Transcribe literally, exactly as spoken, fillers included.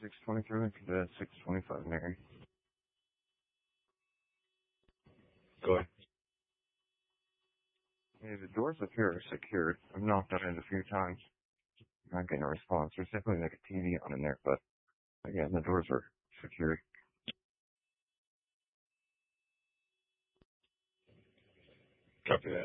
six twenty-three to six twenty-five, Mary. Go ahead. Hey, the doors up here are secured. I've knocked on it a few times. I'm not getting a response. There's definitely like a T V on in there, but again, the doors are secured. Copy that.